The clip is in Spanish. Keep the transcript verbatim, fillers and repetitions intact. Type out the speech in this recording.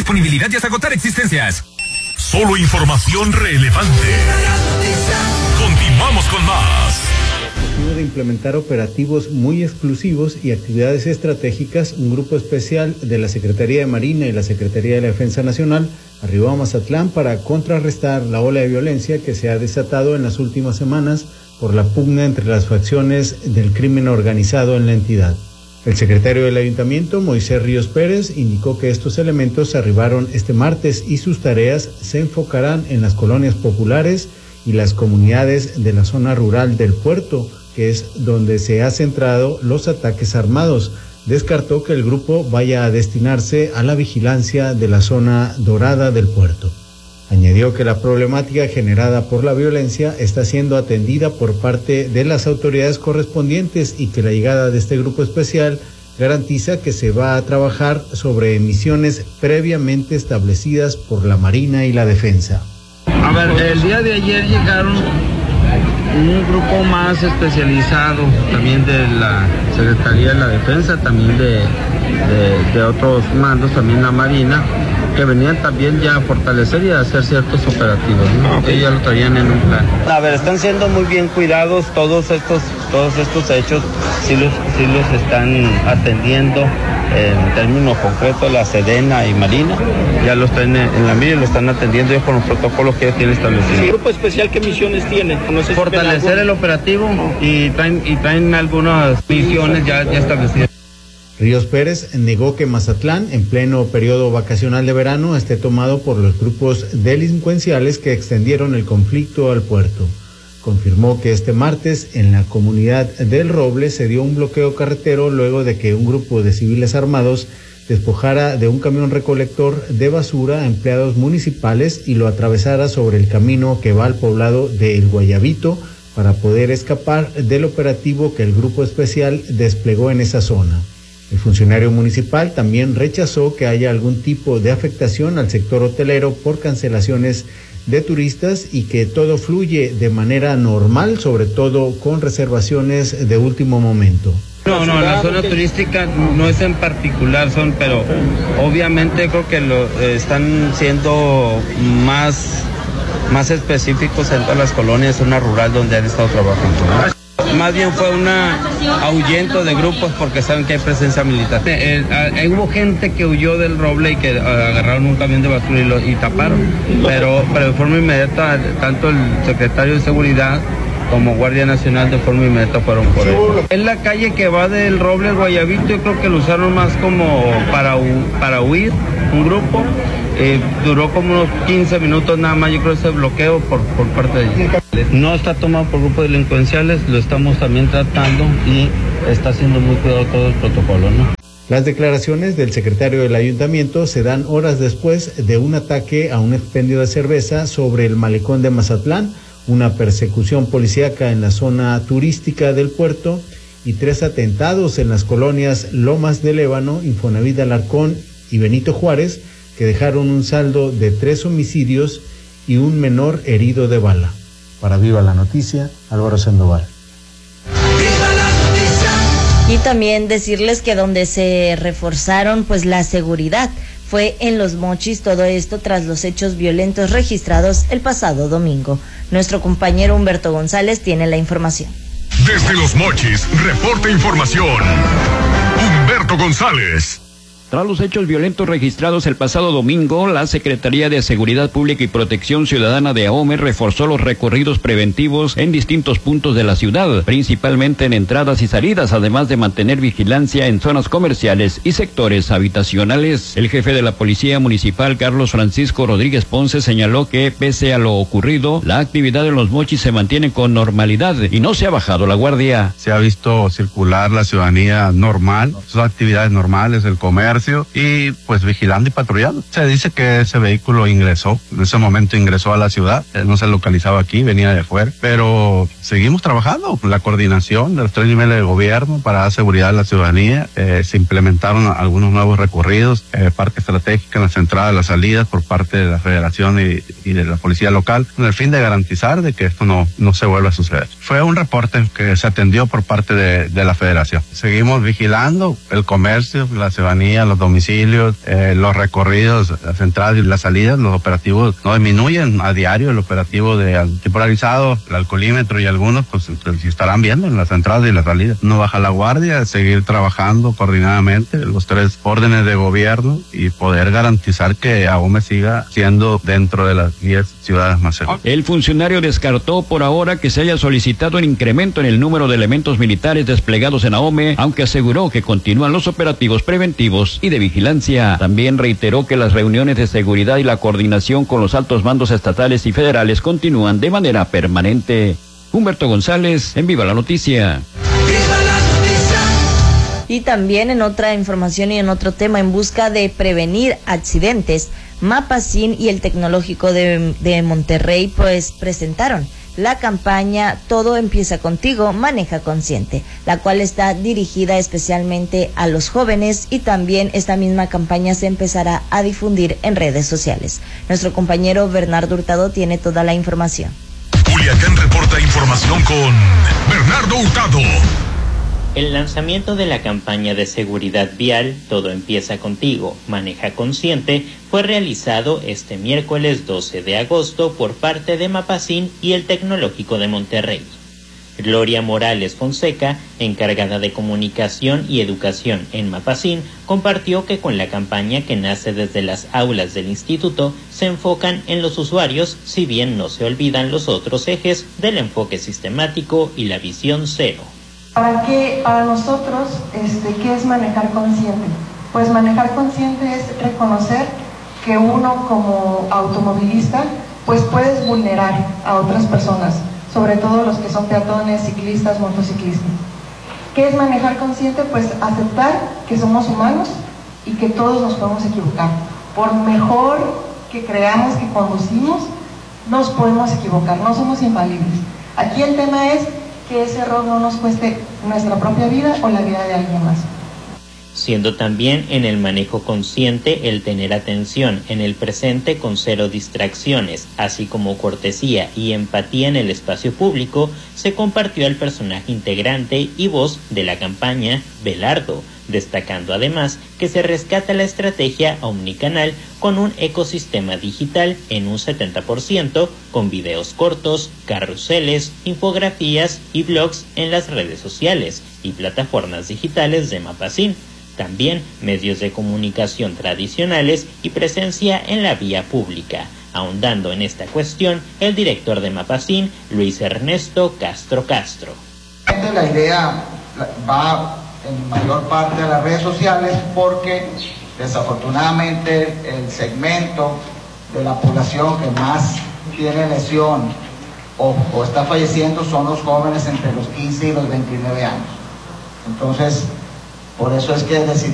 disponibilidad y hasta agotar existencias. Solo información relevante. Continuamos con más. De implementar operativos muy exclusivos y actividades estratégicas, un grupo especial de la Secretaría de Marina y la Secretaría de la Defensa Nacional arribó a Mazatlán para contrarrestar la ola de violencia que se ha desatado en las últimas semanas por la pugna entre las facciones del crimen organizado en la entidad. El secretario del Ayuntamiento, Moisés Ríos Pérez, indicó que estos elementos arribaron este martes y sus tareas se enfocarán en las colonias populares y las comunidades de la zona rural del puerto, que es donde se han centrado los ataques armados. Descartó que el grupo vaya a destinarse a la vigilancia de la zona dorada del puerto. Añadió que la problemática generada por la violencia está siendo atendida por parte de las autoridades correspondientes y que la llegada de este grupo especial garantiza que se va a trabajar sobre misiones previamente establecidas por la Marina y la Defensa. A ver, el día de ayer llegaron un grupo más especializado, también de la Secretaría de la Defensa, también de, de, de otros mandos, también la Marina, que venían también ya a fortalecer y a hacer ciertos operativos, ¿no? Ellos ya lo traían en un plan. A ver, están siendo muy bien cuidados todos estos, todos estos hechos, sí los, sí los están atendiendo en términos concretos la Sedena y Marina, ya los traen en la mira y lo están atendiendo ya con los protocolos que ellos tienen establecidos. ¿El grupo especial qué misiones tiene? No sé si fortalecer el operativo y traen, y traen algunas misiones ya, ya establecidas. Ríos Pérez negó que Mazatlán, en pleno periodo vacacional de verano, esté tomado por los grupos delincuenciales que extendieron el conflicto al puerto. Confirmó que este martes en la comunidad del Roble se dio un bloqueo carretero luego de que un grupo de civiles armados despojara de un camión recolector de basura a empleados municipales y lo atravesara sobre el camino que va al poblado de El Guayabito para poder escapar del operativo que el grupo especial desplegó en esa zona. El funcionario municipal también rechazó que haya algún tipo de afectación al sector hotelero por cancelaciones de turistas y que todo fluye de manera normal, sobre todo con reservaciones de último momento. No, no, la zona turística no es en particular, son, pero obviamente creo que lo eh, están siendo más, más específicos en todas las colonias, zona rural donde han estado trabajando, ¿no? Más bien fue un ahuyento de grupos porque saben que hay presencia militar. Eh, eh, hubo gente que huyó del Roble y que eh, agarraron un camión de basura y, lo, y taparon, pero, pero de forma inmediata tanto el secretario de Seguridad como Guardia Nacional de forma inmediata fueron por él. Es la calle que va del Roble al Guayabito, yo creo que lo usaron más como para, para huir, un grupo. Eh, duró como unos quince minutos nada más, yo creo, ese bloqueo por, por parte de ellos. No está tomado por grupos delincuenciales, lo estamos también tratando y está siendo muy cuidado todo el protocolo, ¿no? Las declaraciones del secretario del ayuntamiento se dan horas después de un ataque a un expendio de cerveza sobre el malecón de Mazatlán, una persecución policíaca en la zona turística del puerto y tres atentados en las colonias Lomas de Lébano, Infonavit Alarcón y Benito Juárez, que dejaron un saldo de tres homicidios y un menor herido de bala. Para Viva la Noticia, Álvaro Sandoval. Y también decirles que donde se reforzaron pues la seguridad fue en Los Mochis, todo esto tras los hechos violentos registrados el pasado domingo. Nuestro compañero Humberto González tiene la información. Desde Los Mochis, reporta información. Humberto González. Tras los hechos violentos registrados el pasado domingo, la Secretaría de Seguridad Pública y Protección Ciudadana de AHOME reforzó los recorridos preventivos en distintos puntos de la ciudad, principalmente en entradas y salidas, además de mantener vigilancia en zonas comerciales y sectores habitacionales. El jefe de la Policía Municipal, Carlos Francisco Rodríguez Ponce, señaló que, pese a lo ocurrido, la actividad en Los Mochis se mantiene con normalidad y no se ha bajado la guardia. Se ha visto circular la ciudadanía normal, sus actividades normales, el comercio, y pues vigilando y patrullando. Se dice que ese vehículo ingresó, en ese momento ingresó a la ciudad, no se localizaba aquí, venía de fuera, pero seguimos trabajando, la coordinación de los tres niveles de gobierno para dar seguridad a la ciudadanía. Eh, se implementaron algunos nuevos recorridos, eh, parque estratégica en las entradas y las salidas por parte de la Federación y, y de la Policía Local, con el fin de garantizar de que esto no, no se vuelva a suceder. Fue un reporte que se atendió por parte de, de la Federación. Seguimos vigilando el comercio, la ciudadanía, a los domicilios, eh, los recorridos, las entradas y las salidas, los operativos no disminuyen a diario. El operativo de antipolarizado, el alcoholímetro y algunos, pues, pues estarán viendo en las entradas y las salidas. No baja la guardia, seguir trabajando coordinadamente los tres órdenes de gobierno y poder garantizar que AOME siga siendo dentro de las diez ciudades más seguras. El funcionario descartó por ahora que se haya solicitado un incremento en el número de elementos militares desplegados en AOME, aunque aseguró que continúan los operativos preventivos y de vigilancia. También reiteró que las reuniones de seguridad y la coordinación con los altos mandos estatales y federales continúan de manera permanente. Humberto González, en Viva la Noticia. Y también en otra información y en otro tema, en busca de prevenir accidentes, Mapacín y el Tecnológico de, de Monterrey pues presentaron la campaña Todo Empieza Contigo, Maneja Consciente, la cual está dirigida especialmente a los jóvenes, y también esta misma campaña se empezará a difundir en redes sociales. Nuestro compañero Bernardo Hurtado tiene toda la información. Culiacán reporta información con Bernardo Hurtado. El lanzamiento de la campaña de seguridad vial Todo Empieza Contigo, Maneja Consciente fue realizado este miércoles doce de agosto por parte de Mapacín y el Tecnológico de Monterrey. Gloria Morales Fonseca, encargada de comunicación y educación en Mapacín, compartió que con la campaña, que nace desde las aulas del instituto, se enfocan en los usuarios, si bien no se olvidan los otros ejes del enfoque sistemático y la visión cero. ¿Para qué? Para nosotros, este, ¿qué es manejar consciente? Pues manejar consciente es reconocer que uno como automovilista, pues puedes vulnerar a otras personas, sobre todo los que son peatones, ciclistas, motociclistas. ¿Qué es manejar consciente? Pues aceptar que somos humanos y que todos nos podemos equivocar. Por mejor que creamos que conducimos, nos podemos equivocar, no somos infalibles. Aquí el tema es que ese error no nos cueste nuestra propia vida o la vida de alguien más. Siendo también en el manejo consciente el tener atención en el presente con cero distracciones, así como cortesía y empatía en el espacio público, se compartió el personaje integrante y voz de la campaña, Belardo, destacando además que se rescata la estrategia omnicanal con un ecosistema digital en un setenta por ciento, con videos cortos, carruseles, infografías y blogs en las redes sociales y plataformas digitales de Mapacín. También medios de comunicación tradicionales y presencia en la vía pública. Ahondando en esta cuestión, el director de Mapacín, Luis Ernesto Castro Castro. La idea va en mayor parte a las redes sociales porque desafortunadamente el segmento de la población que más tiene lesión o, o está falleciendo son los jóvenes entre los quince y los veintinueve años. Entonces, por eso es que decidí